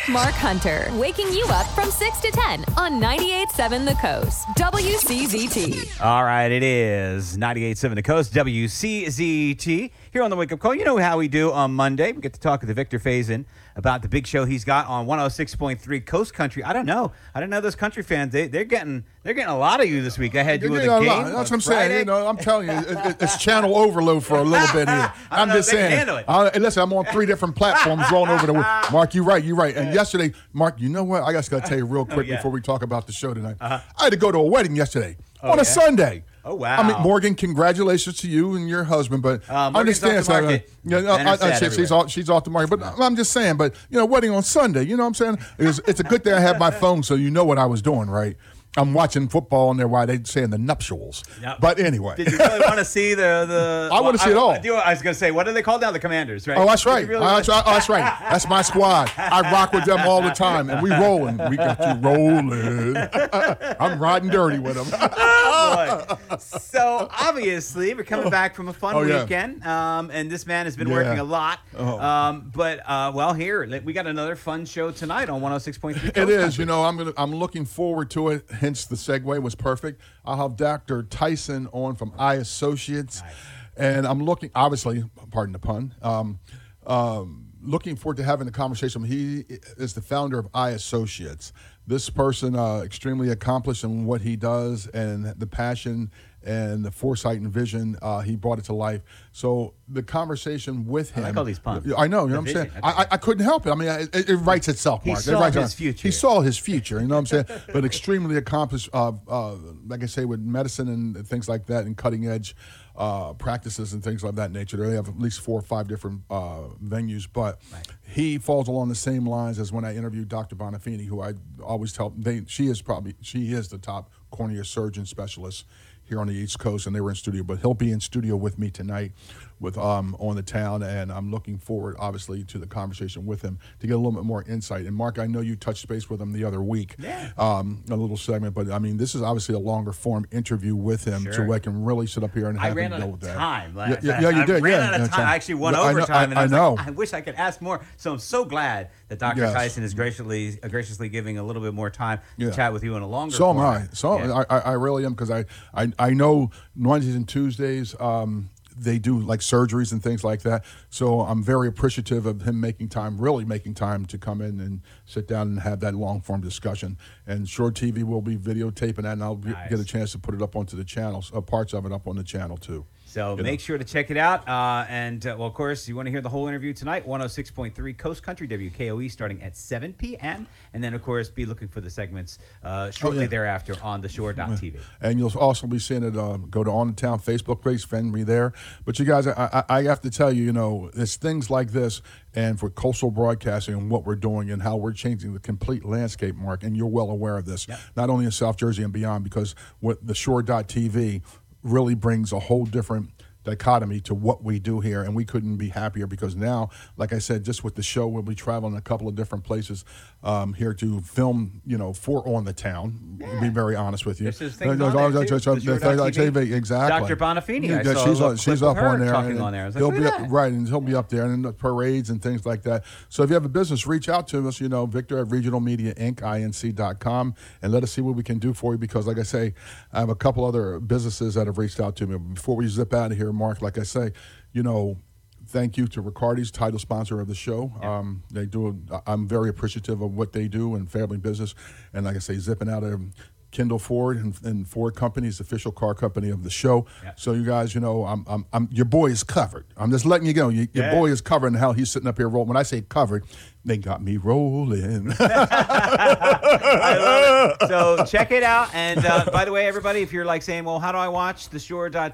Mark Hunter, waking you up from 6 to 10 on 98.7 The Coast, WCZT. All right, it is 98.7 The Coast, WCZT. Here on the Wake Up Call, you know how we do on Monday. We get to talk with Victor Faison about the big show he's got on 106.3 Coast Country. I don't know those country fans. They're getting a lot of you this week. I had you with a game. That's what I'm saying. You know, I'm telling you, it's channel overload for a little bit here. I'm just saying. Listen, I'm on 3 different platforms rolling over the. Mark, you're right. And yesterday, Mark, you know what? I just got to tell you real quick before we talk about the show tonight. I had to go to a wedding yesterday on a Sunday. Oh, wow. I mean, Morgan, congratulations to you and your husband, but understand. She's off the market, but I'm just saying, but, wedding on Sunday, you know what I'm saying? It's a good thing I have my phone so you know what I was doing, right? I'm watching football on there while they're saying the nuptials. Yep. But anyway. Did you really want to see the I want to see it all. I was going to say, what do they call now? The Commanders, right? Oh, that's right. That's right. That's my squad. I rock with them all the time, and we rolling. We got you rolling. I'm riding dirty with them. Oh, boy. So, obviously, we're coming back from a fun weekend, and this man has been working a lot. Here, we got another fun show tonight on 106.3. It is. I'm looking forward to it. Hence, the segue was perfect. I'll have Dr. Tyson on from Eye Associates. Nice. And I'm looking, obviously, pardon the pun, looking forward to having a conversation. He is the founder of Eye Associates. This person, extremely accomplished in what he does, and the passion and the foresight and vision, he brought it to life. So the conversation with him. I like all these puns. I know, you know what I'm saying? I couldn't help it. I mean, it writes itself, Mark. He saw his future. He saw his future, you know what I'm saying? But extremely accomplished, like I say, with medicine and things like that, and cutting edge practices and things of that nature. They have at least 4 or 5 different venues, but he falls along the same lines as when I interviewed Dr. Bonafini, who I always tell, she is the top cornea surgeon specialist here on the East Coast, and they were in studio, but he'll be in studio with me tonight with On the Town, and I'm looking forward, obviously, to the conversation with him to get a little bit more insight. And Mark, I know you touched base with him the other week, a little segment, but I mean, this is obviously a longer form interview with him, so I can really sit up here and have him deal with that. I ran out of time. You did. I ran out of time. I actually won overtime, and I know. I wish I could ask more. So I'm so glad that Dr. Tyson is graciously giving a little bit more time to chat with you in a longer So form. am I. I really am, because I know Wednesdays and Tuesdays they do like surgeries and things like that. So I'm very appreciative of him really making time to come in and sit down and have that long form discussion. And Shore TV will be videotaping that, and I'll get a chance to put it up onto the channels, parts of it up on the channel too. So make sure to check it out. Of course, you want to hear the whole interview tonight, 106.3 Coast Country, WKOE, starting at 7 p.m. And then, of course, be looking for the segments shortly thereafter on theshore.tv. And you'll also be seeing it, go to On the Town Facebook page, friend me there. But you guys, I have to tell you, it's things like this, and for coastal broadcasting and what we're doing and how we're changing the complete landscape, Mark, and you're well aware of this, not only in South Jersey and beyond, because what theshore.tv really brings a whole different dichotomy to what we do here, and we couldn't be happier, because now, like I said, just with the show, we'll be traveling a couple of different places here to film, for On the Town. To be very honest with you. This is things on there too, exactly. Dr. Bonafini, she's up on there. Talking on there. He'll be and he'll be up there, and the parades and things like that. So if you have a business, reach out to us, Victor at Regional Media Inc., inc.com, and let us see what we can do for you, because like I say, I have a couple other businesses that have reached out to me. Before we zip out of here, Mark, like I say, thank you to Riccardi's, title sponsor of the show. I'm very appreciative of what they do in family business. And like I say, zipping out of Kendall Ford and Ford Company is the official car company of the show. Yep. So you guys, your boy is covered. I'm just letting you know. Your boy is covered, and how he's sitting up here rolling. When I say covered, they got me rolling. I love it. So check it out. And by the way, everybody, if you're like saying, well, how do I watch theshore.tv?